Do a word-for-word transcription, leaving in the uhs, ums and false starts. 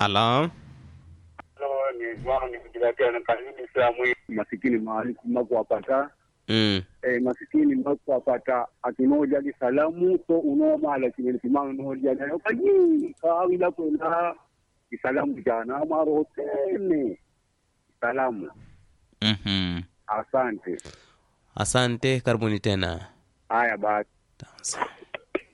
Halo. No, ni wao ni kujilatia na kanuni Islamu masikini mahali kuwapata. Mm. Eh, masikini kuwapata atinoja di salamu to unoma lakini kimano noja na kaji kawila kuna salamu jana maro tene salamu. Mhm. Asante. Asante, karibuni tena. Haya basi. Tansa.